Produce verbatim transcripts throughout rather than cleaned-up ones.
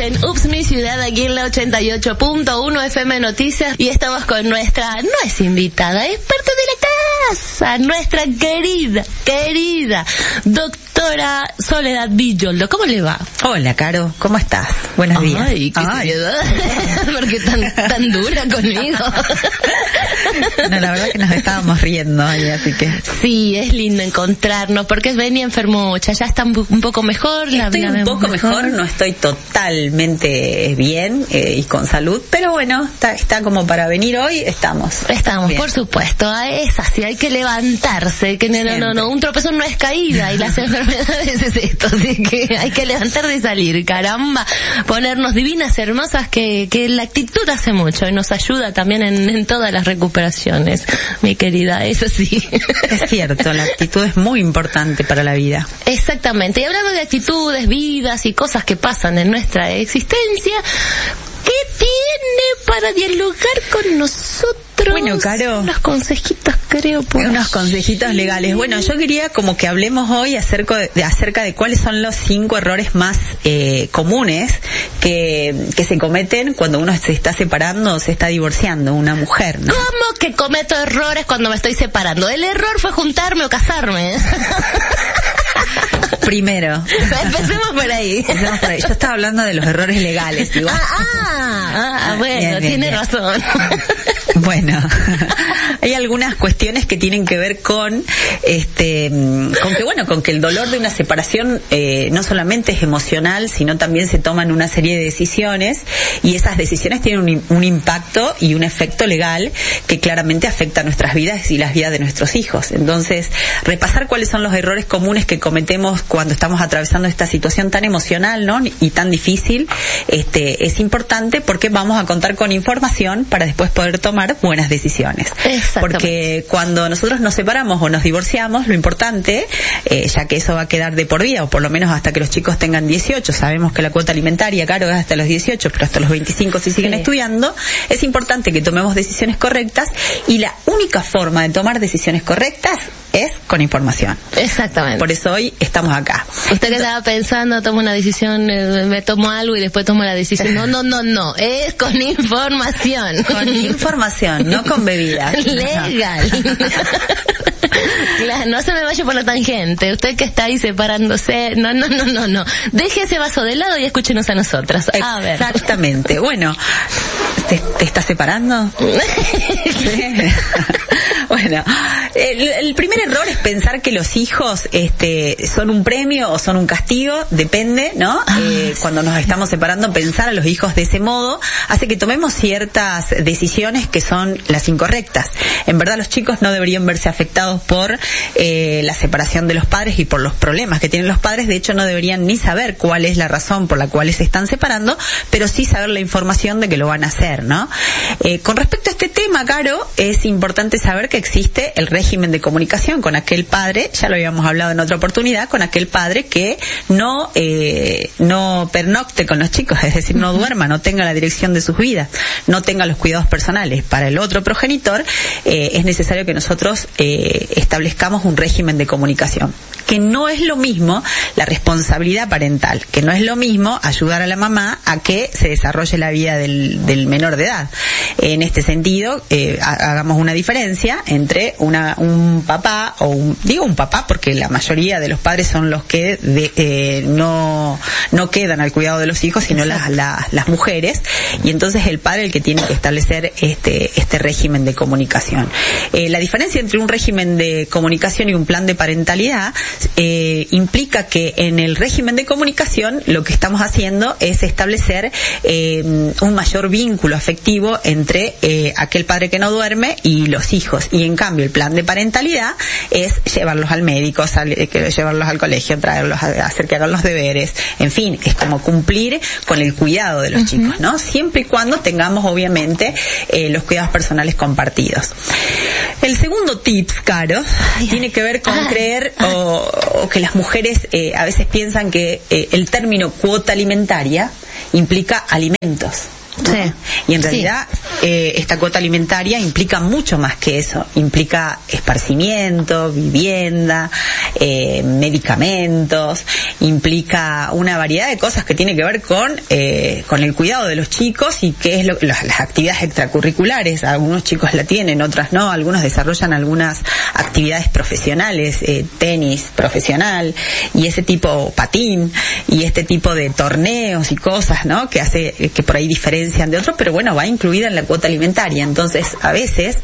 en Ups Mi Ciudad, aquí en la ochenta y ocho punto uno F M Noticias, y estamos con nuestra, no es invitada, es parte de la casa, nuestra querida, querida doctora Soledad Villoldo. ¿Cómo le va? Hola, Caro, ¿cómo estás? Buenos Ay, días. Ay, qué seriedad. ¿Por qué tan, tan dura conmigo? No, la verdad que nos estábamos riendo ahí, así que... Sí, es lindo encontrarnos, porque venía enfermocha, ya está un poco mejor. La estoy un poco mejor, no estoy totalmente bien eh, y con salud, pero bueno, está, está como para venir hoy, estamos. Estamos, bien. Por supuesto, es así, hay que levantarse, que no, no, no, un tropezón no es caída, y las enfermedades es esto, así que hay que levantarse y salir, caramba, ponernos divinas, hermosas, que, que la actitud hace mucho y nos ayuda también en, en todas las recuperaciones, mi querida, eso sí. Es cierto, la actitud es muy importante para la vida. Exactamente, y hablando de actitudes, vidas y cosas que pasan en nuestra existencia, ¿qué tiene para dialogar con nosotros? Bueno, Caro, unos consejitos, creo, por unos consejitos legales. Bueno, yo quería como que hablemos hoy acerca de, acerca de cuáles son los cinco errores más eh, comunes que, que se cometen cuando uno se está separando o se está divorciando, una mujer, ¿no? ¿Cómo que cometo errores cuando me estoy separando? El error fue juntarme o casarme. Primero. Empecemos por ahí. Empecemos por ahí. Yo estaba hablando de los errores legales. Igual. Ah, ah, ah, bueno, bien, bien, tiene bien. razón. Bueno, hay algunas cuestiones que tienen que ver con, este, con que bueno, con que el dolor de una separación eh, no solamente es emocional, sino también se toman una serie de decisiones, y esas decisiones tienen un, un impacto y un efecto legal que claramente afecta a nuestras vidas y las vidas de nuestros hijos. Entonces, repasar cuáles son los errores comunes que cometemos cuando estamos atravesando esta situación tan emocional, ¿no? Y tan difícil, este, es importante, porque vamos a contar con información para después poder tomar buenas decisiones. Porque cuando nosotros nos separamos o nos divorciamos, lo importante, eh, ya que eso va a quedar de por vida, o por lo menos hasta que los chicos tengan dieciocho, sabemos que la cuota alimentaria, Caro, es hasta los dieciocho, pero hasta los veinticinco si siguen sí. estudiando, es importante que tomemos decisiones correctas, y la única forma de tomar decisiones correctas es con información. Exactamente. Por eso hoy estamos acá. Usted que estaba pensando, tomo una decisión, eh, me tomo algo y después tomo la decisión. No, no, no, no. Es con información. Con información, no con bebidas. Legal. Claro, no se me vaya por la tangente. Usted que está ahí separándose, no, no, no, no, no. Deje ese vaso de lado y escúchenos a nosotras. A ver. Exactamente. Bueno, ¿te, te estás separando? Sí. Bueno, el, el primer error es pensar que los hijos este, son un premio o son un castigo, depende, ¿no? Eh, cuando nos estamos separando, pensar a los hijos de ese modo hace que tomemos ciertas decisiones que son las incorrectas. En verdad, los chicos no deberían verse afectados por eh, la separación de los padres y por los problemas que tienen los padres. De hecho, no deberían ni saber cuál es la razón por la cual se están separando, pero sí saber la información de que lo van a hacer, ¿no? Eh, con respecto a este tema, Caro, es importante saber que existe el régimen de comunicación con aquel padre, ya lo habíamos hablado en otra oportunidad, con aquel padre que no eh, no pernocte con los chicos, es decir, no duerma, no tenga la dirección de sus vidas, no tenga los cuidados personales. Para el otro progenitor eh, es necesario que nosotros eh, establezcamos un régimen de comunicación, que no es lo mismo la responsabilidad parental, que no es lo mismo ayudar a la mamá a que se desarrolle la vida del, del menor de edad. En este sentido, eh, hagamos una diferencia entre una un papá, o un, digo un papá porque la mayoría de los padres son los que de, eh, no no quedan al cuidado de los hijos, sino las, las, las mujeres, y entonces el padre el que tiene que establecer este este régimen de comunicación. Eh, la diferencia entre un régimen de comunicación y un plan de parentalidad eh, implica que en el régimen de comunicación lo que estamos haciendo es establecer eh, un mayor vínculo afectivo entre eh, aquel padre que no duerme y los hijos, y en cambio el plan de parentalidad es llevarlos al médico, salir, llevarlos al colegio, traerlos a hacer que hagan los deberes, en fin, es como cumplir con el cuidado de los uh-huh. chicos, ¿no? Siempre y cuando tengamos obviamente eh, los cuidados personales compartidos. El segundo tips, Caro, ay, tiene que ver con ay, creer ay. O, o que las mujeres eh, a veces piensan que eh, el término cuota alimentaria implica alimentos, ¿no? Sí. Y en realidad eh, esta cuota alimentaria implica mucho más que eso. Implica esparcimiento, vivienda, eh, medicamentos, implica una variedad de cosas que tiene que ver con eh, con el cuidado de los chicos y qué es lo, las, las actividades extracurriculares. Algunos chicos la tienen, otras no. Algunos desarrollan algunas actividades profesionales, eh, tenis profesional y ese tipo, patín y este tipo de torneos y cosas, ¿no? Que hace que por ahí diferencian de otros, pero bueno, va incluida en la cuota alimentaria. Entonces, a veces,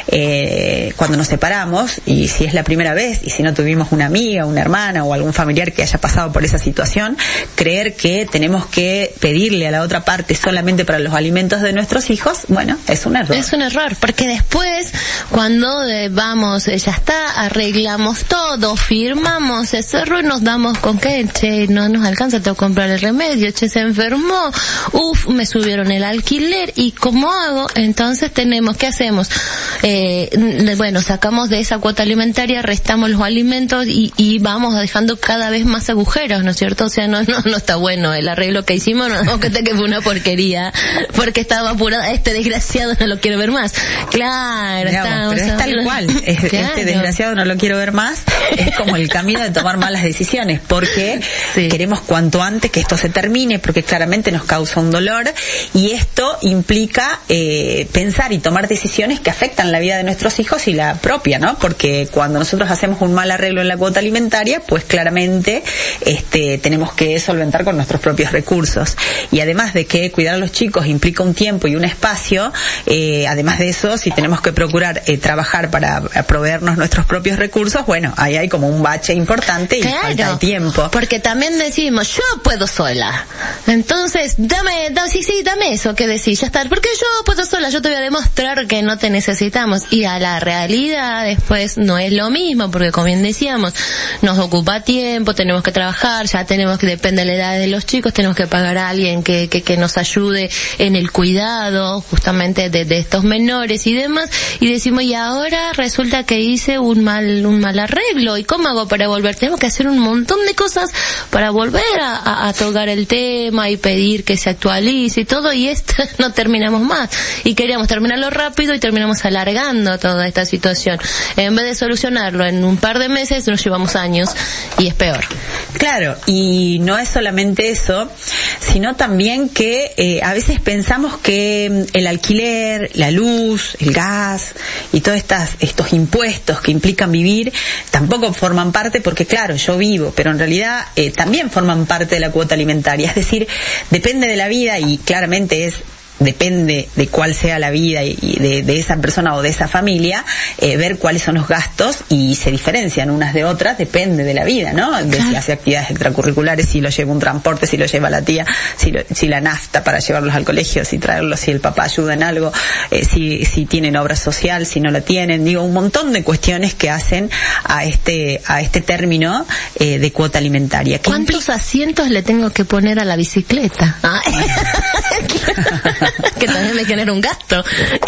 eh, cuando nos separamos, y si es la primera vez, y si no tuvimos una amiga, una hermana o algún familiar que haya pasado por esa situación, creer que tenemos que pedirle a la otra parte solamente para los alimentos de nuestros hijos, bueno, es un error. Es un error, porque después, cuando eh, vamos, eh, ya está, arreglamos todo, firmamos ese error, nos damos con que, che, no nos alcanza, tengo que comprar el remedio, che, se enfermó, uff, me subieron el alquiler, ¿y cómo hago? Entonces tenemos, ¿qué hacemos? Eh, bueno, sacamos de esa cuota alimentaria, restamos los alimentos y, y vamos dejando cada vez más agujeros, ¿no es cierto? O sea, no, no, no está bueno el arreglo que hicimos, no, que que fue una porquería, porque estaba apurada, este desgraciado no lo quiero ver más. Claro, Digamos, pero es tal cual, es, claro. Este desgraciado no lo quiero ver más, es como el camino de tomar malas decisiones, porque sí. Queremos cuanto antes que esto se termine, porque claramente nos causa un dolor, y esto implica eh, pensar y tomar decisiones que afectan la vida de nuestros hijos y la propia, ¿no? Porque cuando nosotros hacemos un mal arreglo en la cuota alimentaria, pues claramente este tenemos que solventar con nuestros propios recursos. Y además de que cuidar a los chicos implica un tiempo y un espacio, eh, además de eso, si tenemos que procurar eh, trabajar para proveernos nuestros propios recursos, bueno, ahí hay como un bache importante y claro, falta de tiempo. Porque también decimos, yo puedo sola. Entonces, dame, dame sí, sí, dame eso que decís, ya está. Porque yo puedo sola, yo te voy a demostrar que no te necesitamos. Y a la realidad después no es lo mismo, porque como bien decíamos, nos ocupa tiempo, tenemos que trabajar, ya tenemos que, depende de la edad de los chicos, tenemos que pagar a alguien que, que, que nos ayude en el cuidado justamente de, de estos menores y demás, y decimos, y ahora resulta que hice un mal, un mal arreglo, ¿y cómo hago para volver? Tenemos que hacer un montón de cosas para volver a, a, a tocar el tema y pedir que se actualice y todo, y esto no terminamos más, y queríamos terminarlo rápido y terminamos alargando toda esta situación. En vez de solucionarlo en un par de meses, nos llevamos años y es peor. Claro, y no es solamente eso, sino también que eh, a veces pensamos que el alquiler, la luz, el gas y todos estas, estos impuestos que implican vivir tampoco forman parte, porque claro, yo vivo, pero en realidad eh, también forman parte de la cuota alimentaria. Es decir, depende de la vida y claramente es depende de cuál sea la vida y de, de esa persona o de esa familia, eh, ver cuáles son los gastos, y se diferencian unas de otras, depende de la vida, ¿no? De si hace actividades extracurriculares, si lo lleva un transporte, si lo lleva la tía, si, lo, si la nafta para llevarlos al colegio, si traerlos, si el papá ayuda en algo, eh, si, si tienen obra social, si no la tienen, digo, un montón de cuestiones que hacen a este, a este término eh, de cuota alimentaria. ¿Cuántos asientos le tengo que poner a la bicicleta? Ah. Que también me genera un gasto.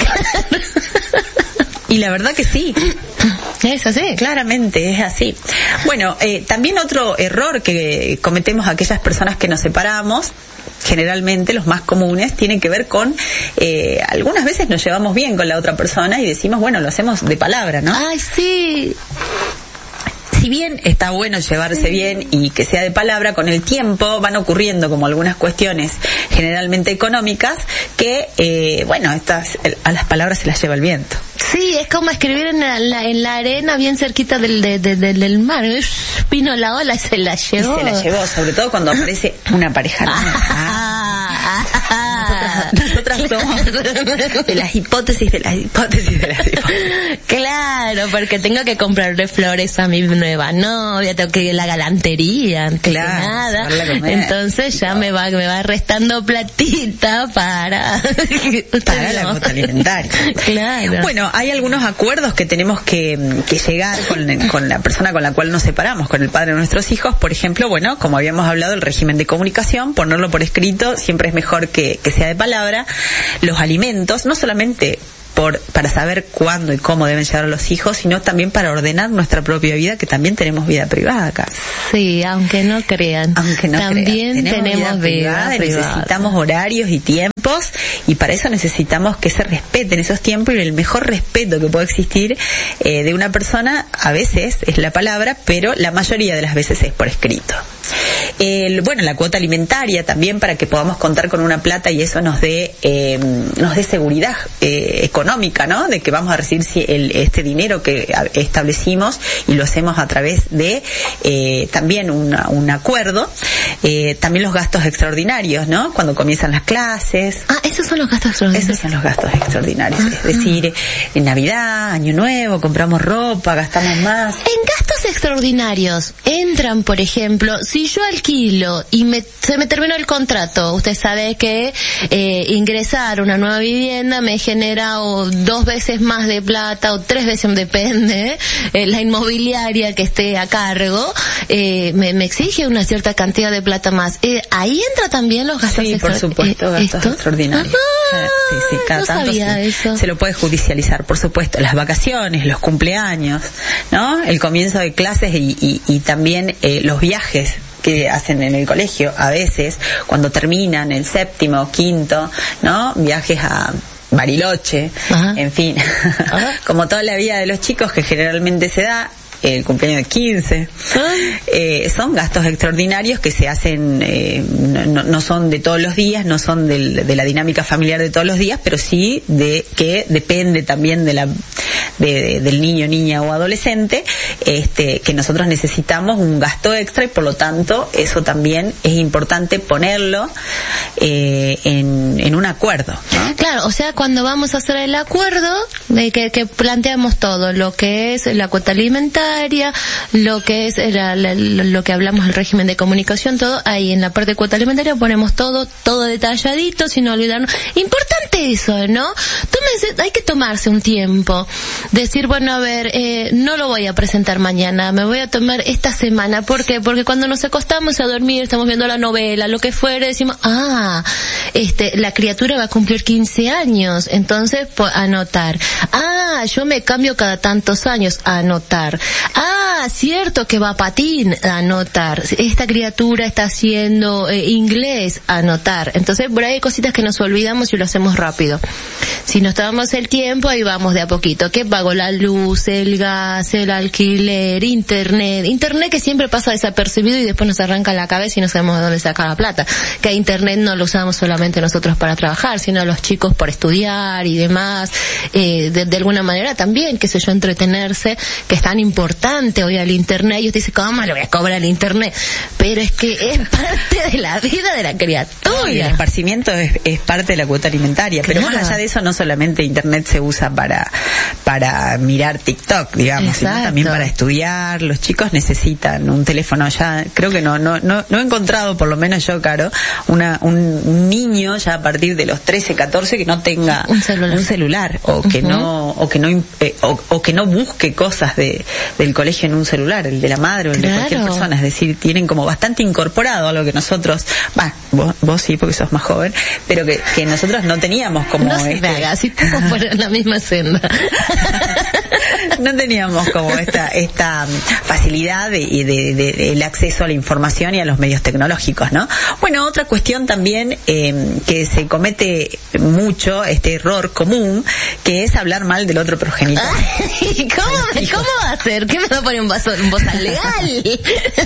Y la verdad que sí. Es así. Claramente, es así. Bueno, eh, también otro error que cometemos aquellas personas que nos separamos, generalmente los más comunes, tienen que ver con eh, algunas veces nos llevamos bien con la otra persona y decimos, bueno, lo hacemos de palabra, ¿no? Ay, sí. Si bien está bueno llevarse bien y que sea de palabra, con el tiempo van ocurriendo como algunas cuestiones generalmente económicas que, eh, bueno, estas, a las palabras se las lleva el viento. Sí, es como escribir en la, en la arena bien cerquita del, de, de, de, del mar. Vino la ola y se la llevó. Y se la llevó, sobre todo cuando aparece una pareja. Ah, ah, nosotras, nosotras somos de las hipótesis, de las hipótesis, de las hipótesis. Claro, porque tengo que comprarle flores a mi nueva novia, tengo que ir a la galantería, antes claro, que nada. Entonces ya no. me va me va restando platita para para la cuota alimentaria. Claro. Bueno, hay algunos acuerdos que tenemos que, que llegar con, con la persona con la cual nos separamos, con el padre de nuestros hijos. Por ejemplo, bueno, como habíamos hablado, el régimen de comunicación, ponerlo por escrito siempre es mejor que, que sea de palabra. Los alimentos, no solamente por, para saber cuándo y cómo deben llegar a los hijos, sino también para ordenar nuestra propia vida, que también tenemos vida privada acá. Sí, aunque no crean. Aunque no también crean. Tenemos, tenemos vida, vida privada, privada. Y necesitamos horarios y tiempos tiempos, y para eso necesitamos que se respeten esos tiempos, y el mejor respeto que puede existir eh, de una persona, a veces es la palabra, pero la mayoría de las veces es por escrito. El, bueno, la cuota alimentaria también, para que podamos contar con una plata y eso nos dé eh, nos dé seguridad eh, económica, ¿no? De que vamos a recibir si el, este dinero que establecimos, y lo hacemos a través de eh, también una, un acuerdo. Eh, también los gastos extraordinarios, ¿no? Cuando comienzan las clases. Ah, esos son los gastos extraordinarios. Esos son los gastos extraordinarios. Uh-huh. Es decir, en Navidad, Año Nuevo, compramos ropa, gastamos más. En gastos extraordinarios entran, por ejemplo, si yo alquilo y me, se me terminó el contrato, usted sabe que eh, ingresar a una nueva vivienda me genera o dos veces más de plata o tres veces, depende, eh, la inmobiliaria que esté a cargo, eh, me, me exige una cierta cantidad de plata más. Eh, ahí entra también los gastos sí, extraordinarios. Sí, por supuesto, eh, gastos ¿esto? extraordinarios. Ah, sí, sí, cada no tanto sabía se, eso. se lo puede judicializar, por supuesto. Las vacaciones, los cumpleaños, ¿no? El comienzo de clases y, y, y también eh, los viajes que hacen en el colegio, a veces, cuando terminan el séptimo o quinto, ¿no? Viajes a Bariloche, ajá, en fin, como toda la vida de los chicos que generalmente se da, el cumpleaños de quince, eh, son gastos extraordinarios que se hacen, eh, no, no son de todos los días, no son del, de la dinámica familiar de todos los días, pero sí de que depende también de la de, de, del niño, niña o adolescente, este, que nosotros necesitamos un gasto extra, y por lo tanto eso también es importante ponerlo eh, en, en un acuerdo, ¿no? Claro, o sea, cuando vamos a hacer el acuerdo, de que, que planteamos todo, lo que es la cuota alimentaria, lo que es la, la, lo que hablamos del régimen de comunicación, todo, ahí en la parte de cuota alimentaria ponemos todo, todo detalladito, sin olvidarnos. Importante eso, ¿no? Tómense, hay que tomarse un tiempo, decir, bueno, a ver, eh, no lo voy a presentar mañana, me voy a tomar esta semana. ¿Por qué? Porque cuando nos acostamos a dormir, estamos viendo la novela, lo que fuere, decimos, ah, este, la criatura va a cumplir quince años, entonces, pues, anotar. Ah, yo me cambio cada tantos años, anotar. Ah, cierto que va a patín, anotar. Esta criatura está haciendo eh, inglés, anotar. Entonces, por ahí hay cositas que nos olvidamos y lo hacemos rápido. Si nos tomamos el tiempo, ahí vamos de a poquito. ¿Qué pago? La luz, el gas, el alquiler, internet. Internet que siempre pasa desapercibido y después nos arranca la cabeza y no sabemos de dónde sacar la plata. Que internet no lo usamos solamente nosotros para trabajar, sino los chicos por estudiar y demás. Eh, de, de alguna manera también, qué sé yo, entretenerse, que es tan importante hoy al internet. Y usted dice, ¿cómo le voy a cobrar el internet? Pero es que es parte de la vida de la criatura. Y el esparcimiento es, es parte de la cuota alimentaria. Claro. Pero más allá de eso, no solamente internet se usa para para mirar TikTok, digamos, exacto, sino también para estudiar. Los chicos necesitan un teléfono ya. Creo que no no no, no he encontrado, por lo menos yo, Caro, una un, un niño ya a partir de los trece, catorce que no tenga un celular, un celular o que uh-huh. no o que no eh, o, o que no busque cosas de del colegio en un celular, el de la madre o el claro. de cualquier persona. Es decir, tienen como bastante incorporado algo que nosotros, bah, vos, vos sí porque sos más joven, pero que, que nosotros no teníamos como no se este... haga, así estamos por la misma senda. No teníamos como esta esta facilidad de, de, de, de el acceso a la información y a los medios tecnológicos, ¿no? Bueno, otra cuestión también eh, que se comete mucho, este error común, que es hablar mal del otro progenitor. Ay, ¿cómo, ¿Cómo va a ser? ¿Qué me va a poner un vaso, un bozal legal?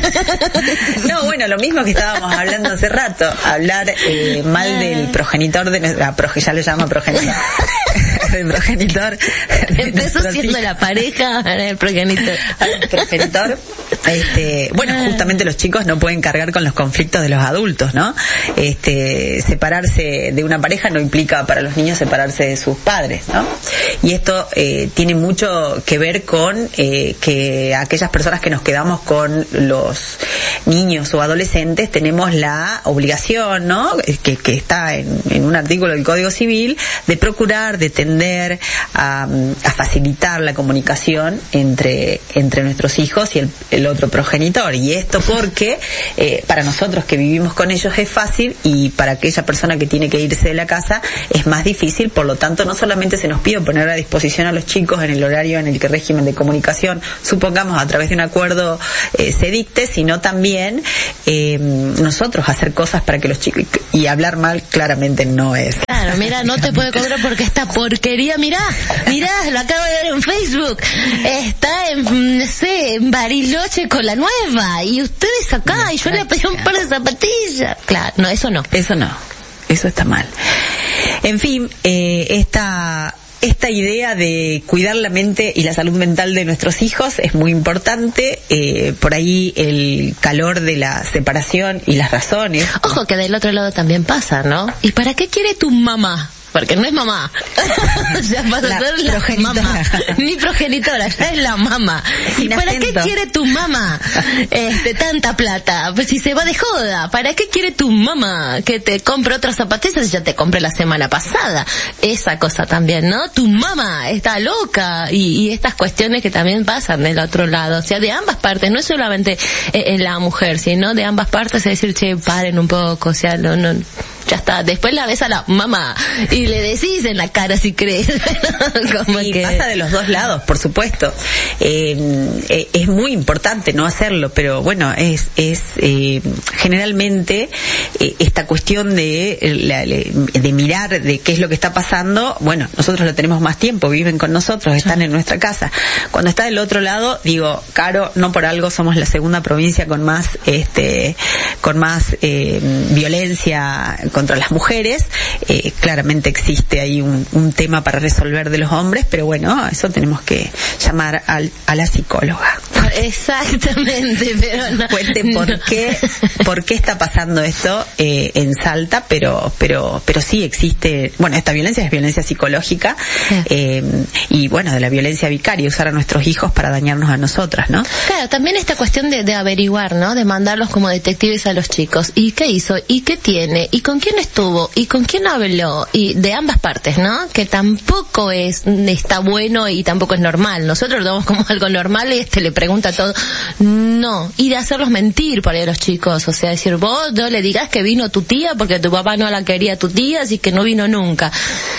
No, bueno, lo mismo que estábamos hablando hace rato, hablar eh, mal del progenitor de nuestra, proge, ya lo llama progenitor. El progenitor. Empezó siendo la pareja, ahora el progenitor. El progenitor. Este, bueno, justamente los chicos no pueden cargar con los conflictos de los adultos, ¿no? Este, separarse de una pareja no implica para los niños separarse de sus padres, ¿no? Y esto eh, tiene mucho que ver con eh, que aquellas personas que nos quedamos con los niños o adolescentes tenemos la obligación, ¿no? Que, que está en, en un artículo del Código Civil, de procurar, de tender a, a facilitar la comunicación entre entre nuestros hijos y el, el otro progenitor. Y esto porque eh, para nosotros que vivimos con ellos es fácil, y para aquella persona que tiene que irse de la casa es más difícil. Por lo tanto, no solamente se nos pide poner a disposición a los chicos en el horario en el que el régimen de comunicación, supongamos a través de un acuerdo, eh, se dicte, sino también eh, nosotros hacer cosas para que los chicos, y hablar mal claramente no es. Claro, mira, no te puede cobrar porque esta porquería, mirá, mirá, lo acabo de ver en Facebook, está en, no sé, en Bariloche con la nueva, y ustedes acá, y yo le pedí un par de zapatillas. Claro, no, eso no. Eso no, eso está mal. En fin, eh, esta... Esta idea de cuidar la mente y la salud mental de nuestros hijos es muy importante. Eh, por ahí el calor de la separación y las razones. Ojo que del otro lado también pasa, ¿no? ¿Y para qué quiere tu mamá? Porque no es mamá. Ya pasa la a ser la progenitora. mamá. Mi progenitora, ya es la mamá. ¿Y Sin para acento. qué quiere tu mamá este, tanta plata? Pues si se va de joda, ¿para qué quiere tu mamá que te compre otras zapatillas y ya te compré la semana pasada? Esa cosa también, ¿no? Tu mamá está loca. Y, y estas cuestiones que también pasan del otro lado. O sea, de ambas partes. No es solamente eh, en la mujer, sino de ambas partes. Es decir, che, paren un poco. O sea, no, no, ya está. Después la ves a la mamá y le decís en la cara si crees. Como y que... pasa de los dos lados, por supuesto. Eh, eh, es muy importante no hacerlo, pero bueno, es es eh, generalmente eh, esta cuestión de la, de mirar de qué es lo que está pasando. Bueno, nosotros lo tenemos más tiempo, viven con nosotros, están en nuestra casa. Cuando está del otro lado, digo, Caro, no por algo somos la segunda provincia con más este con más eh, violencia contra las mujeres. Eh, claramente existe ahí un, un tema para resolver de los hombres, pero bueno, eso tenemos que llamar al, a la psicóloga. Exactamente, pero no. Cuente por no. qué, por qué está pasando esto eh, en Salta, pero, pero, pero sí existe, bueno, esta violencia es violencia psicológica, sí. eh, y bueno, de la violencia vicaria, usar a nuestros hijos para dañarnos a nosotras, ¿no? Claro, también esta cuestión de, de averiguar, ¿no? De mandarlos como detectives a los chicos. ¿Y qué hizo? ¿Y qué tiene? ¿Y con quién estuvo? ¿Y con quién habló? Y de ambas partes, ¿no? Que tampoco es, está bueno y tampoco es normal. Nosotros lo damos como algo normal y este le pregunta todo. No. Y de hacerlos mentir por ahí a los chicos. O sea, decir, vos no le digas que vino tu tía porque tu papá no la quería tu tía, así que no vino nunca.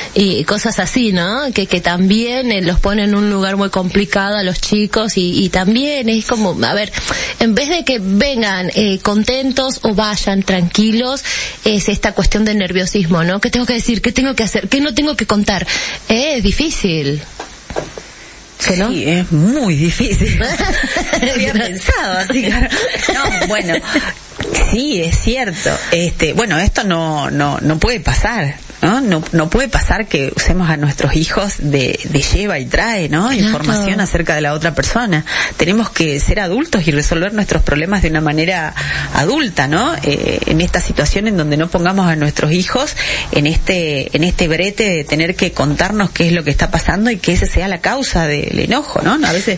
Y cosas así, ¿no? Que, que también eh, los pone en un lugar muy complicado a los chicos y, y también es como, a ver, en vez de que vengan eh, contentos o vayan tranquilos, es esta cuestión del nerviosismo, ¿no? ¿Qué tengo que decir? ¿Qué tengo que hacer? ¿Qué no tengo que contar? Eh, es difícil. Sí, ¿no? Es muy difícil. No había pensado así, claro. No, bueno, sí, es cierto. Este, bueno, esto no, no, no puede pasar. ¿No? No, no puede pasar que usemos a nuestros hijos de, de lleva y trae, ¿no? Claro. Información acerca de la otra persona. Tenemos que ser adultos y resolver nuestros problemas de una manera adulta, ¿no? Eh, en esta situación en donde no pongamos a nuestros hijos en este, en este brete de tener que contarnos qué es lo que está pasando y que esa sea la causa del enojo, ¿no? A veces...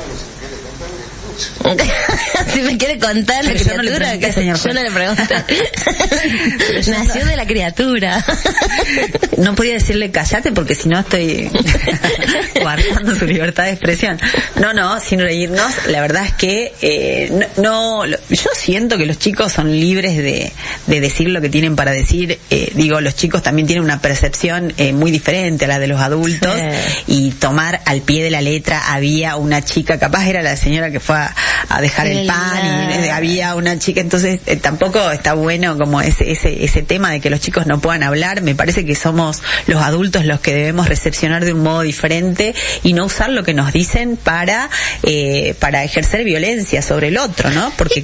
Si me quiere contar la pero criatura, yo no le pregunté, que señor yo no le pregunté. Nació de la criatura. No podía decirle cállate porque si no estoy guardando su libertad de expresión. No, no, sin reírnos. La verdad es que eh, no, no, yo siento que los chicos son libres de, de decir lo que tienen para decir. Eh, digo, los chicos también tienen una percepción eh, muy diferente a la de los adultos, sí. Y tomar al pie de la letra. Había una chica, capaz era la señora que fue a, a dejar el, el pan y eh, había una chica, entonces eh, tampoco está bueno como ese, ese, ese tema de que los chicos no puedan hablar. Me parece que somos los adultos los que debemos recepcionar de un modo diferente y no usar lo que nos dicen para, eh, para ejercer violencia sobre el otro, ¿no? Porque...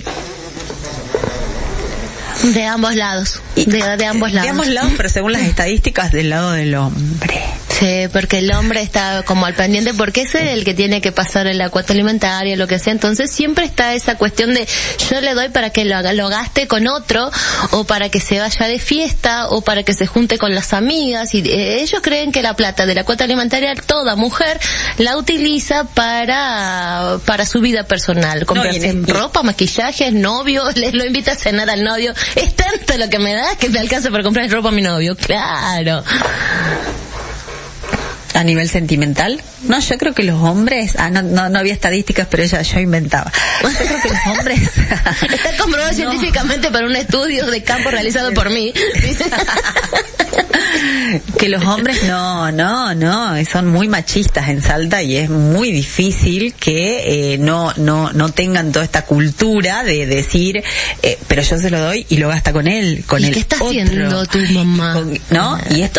De ambos lados. De, de ambos lados. De ambos lados, pero según las estadísticas, del lado del hombre. Sí, porque el hombre está como al pendiente, porque es el que tiene que pasar en la cuota alimentaria, lo que sea. Entonces siempre está esa cuestión de yo le doy para que lo haga, lo gaste con otro, o para que se vaya de fiesta, o para que se junte con las amigas. Y eh, ellos creen que la plata de la cuota alimentaria, toda mujer la utiliza para para su vida personal. Comprarse no, ropa, maquillaje, novio, le lo invita a cenar al novio. Es tanto lo que me da que me alcanza para comprar ropa a mi novio. Claro. A nivel sentimental, no, yo creo que los hombres, ah, no, no, no había estadísticas, pero ella, yo inventaba. Yo creo que los hombres... Está comprobado no. científicamente por un estudio de campo realizado por mí. Que los hombres no, no, no, son muy machistas en Salta y es muy difícil que eh, no, no, no tengan toda esta cultura de decir, eh, pero yo se lo doy y lo gasta con él, con ¿Y el qué está otro. haciendo tu mamá? Y con, ¿no? Y esto